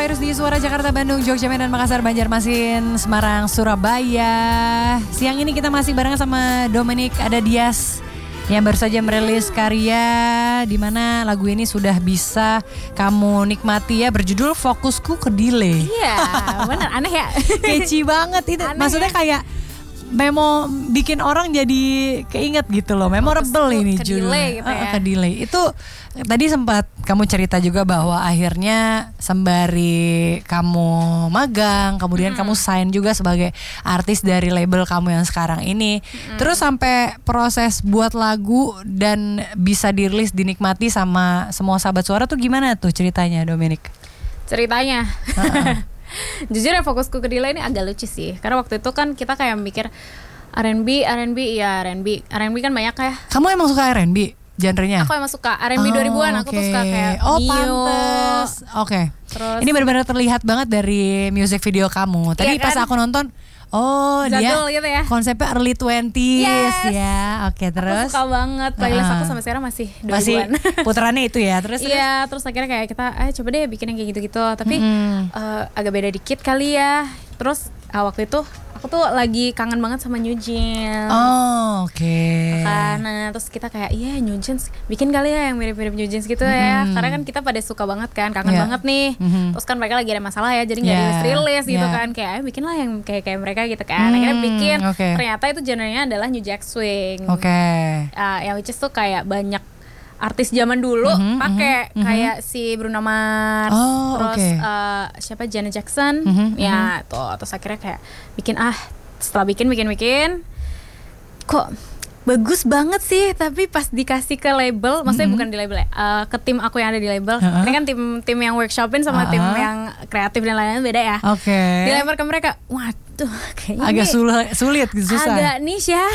Virus di Suara Jakarta, Bandung, Jogja, Medan, Makassar, Banjarmasin, Semarang, Surabaya. Siang ini kita masih barengan sama Dominic Adadias yang baru saja merilis karya di mana lagu ini sudah bisa kamu nikmati ya, berjudul Fokusku ke Delay. Iya, benar, aneh ya. Catchy banget itu. Aneh maksudnya ya? Kayak bikin orang jadi keinget gitu loh. Memorable ini judulnya. Gitu ya. Ke delay. Itu tadi sempat kamu cerita juga bahwa akhirnya sembari kamu magang, kemudian kamu sign juga sebagai artis dari label kamu yang sekarang ini. Terus sampai proses buat lagu dan bisa dirilis, dinikmati sama semua sahabat suara tuh gimana tuh ceritanya, Dominic? Ceritanya jujur ya, Fokusku ke Delay ini agak lucu sih. Karena waktu itu kan kita kayak mikir R&B kan banyak ya. Kamu emang suka R&B? Genrenya? Aku emang suka R&B 2000-an, aku tuh suka kayak pantes. Oke. Terus ini benar-benar terlihat banget dari music video kamu. Tadi pas aku nonton, Jadul dia gitu ya. Konsepnya early 20s ya. Oke, terus aku suka banget. Playlist aku sampai sekarang masih 2000-an. Masih puterannya itu ya. Terus iya, terus akhirnya kayak kita coba deh bikin yang kayak gitu-gitu. Tapi agak beda dikit kali ya. Terus waktu itu aku tuh lagi kangen banget sama New Jeans. Oke. Nah, terus kita kayak New Jeans bikin kali ya yang mirip-mirip New Jeans gitu ya. Karena kan kita pada suka banget kan, kangen banget nih. Terus kan mereka lagi ada masalah ya, jadi nggak rilis gitu kan. Kayak bikin lah yang kayak mereka gitu kan. Akhirnya bikin. Ternyata itu genrenya adalah New Jack Swing. Yang which is tuh kayak banyak artis zaman dulu pakai kayak si Bruno Mars, terus siapa, Janet Jackson, ya tuh. Terus akhirnya kayak bikin setelah bikin kok bagus banget sih, tapi pas dikasih ke label, maksudnya bukan di label ya, ke tim aku yang ada di label. Ini kan tim yang workshopin sama tim yang kreatif dan lain-lain beda ya. Dilempar ke mereka, waduh, kayaknya agak sulit gitu, susah. Agak niche ya.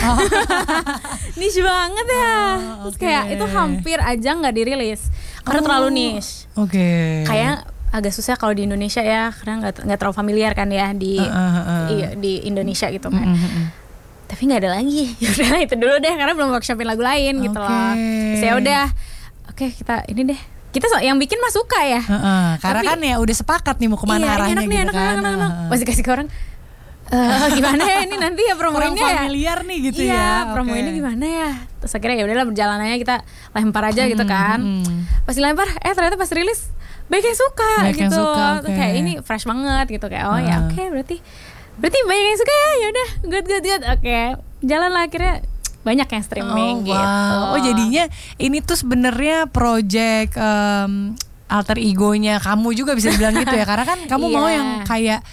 Niche banget ya. Terus kayak itu hampir aja nggak dirilis karena terlalu niche. Kayak agak susah kalau di Indonesia ya, karena nggak terlalu familiar kan ya di Indonesia gitu kan. Tapi nggak ada lagi. Yaudah itu dulu deh, karena belum workshopin lagu lain gitu loh. Terus ya udah, kita ini deh. Kita yang bikin mah suka ya. Karena kan ya udah sepakat nih mau kemana arahnya gitu kan. Pasti kasih ke orang. Gimana ya ini nanti ya promoinnya ya. Familiar nih gitu ya. Iya, promoinnya gimana ya. Terus akhirnya ya udahlah, berjalanannya kita lempar aja gitu kan. Pas dilempar, ternyata pas rilis banyak yang suka gitu. Kayak ini fresh banget gitu, kayak berarti banyak yang suka ya udah, good. Jalan lah, akhirnya banyak yang streaming gitu. Jadinya ini tuh sebenarnya project alter egonya kamu juga bisa dibilang gitu ya, karena kan kamu mau yang kayak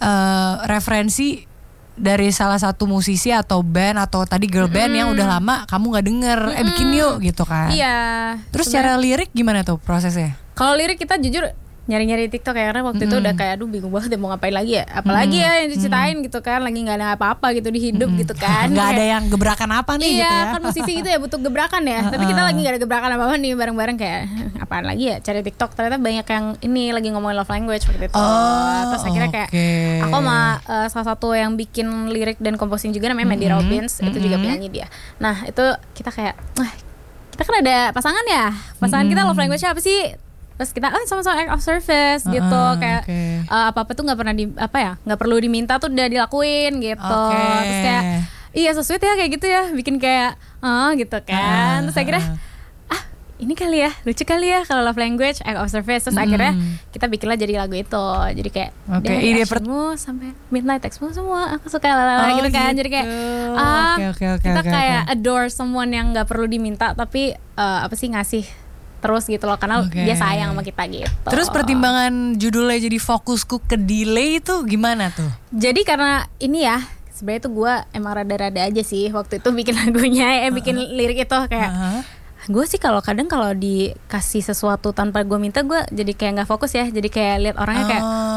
referensi dari salah satu musisi atau band atau tadi girl band yang udah lama kamu nggak denger, bikin yuk gitu kan. Terus secara lirik gimana tuh prosesnya? Kalau lirik kita jujur nyari-nyari TikTok ya, karena waktu itu udah kayak bingung banget mau ngapain lagi ya, apalagi ya yang diceritain gitu kan, lagi nggak ada apa-apa gitu di hidup gitu kan, nggak ada yang gebrakan apa nih gitu ya. Kan musisi gitu ya butuh gebrakan ya, tapi kita lagi nggak ada gebrakan apa-apa nih, bareng-bareng kayak apaan lagi ya, cari TikTok, ternyata banyak yang ini lagi ngomongin love language waktu itu. Terus akhirnya kayak aku sama salah satu yang bikin lirik dan composing juga namanya Mandy Robbins, itu juga penyanyi dia. Nah itu kita kayak kita kan ada pasangan kita love language apa sih? Terus kita sama-sama act of service gitu, kayak apa-apa tuh nggak pernah nggak perlu diminta tuh udah dilakuin gitu. Terus kayak so sweet ya kayak gitu ya, bikin kayak gitu kan. Terus akhirnya ini kali ya, lucu kali ya kalau love language, act of service. Terus akhirnya kita bikinlah jadi lagu itu. Jadi kayak dari actionmu sampai midnight textmu semua aku suka gitu kan. Jadi kayak kita kayak adore someone yang nggak perlu diminta, tapi ngasih terus gitu loh, karena dia sayang sama kita gitu. Terus pertimbangan judulnya jadi Fokusku ke Delay itu gimana tuh? Jadi karena ini ya, sebenarnya tuh gue emang rada-rada aja sih waktu itu bikin lagunya, bikin lirik itu kayak gue sih kalau kadang kalau dikasih sesuatu tanpa gue minta, gue jadi kayak nggak fokus ya, jadi kayak lihat orangnya kayak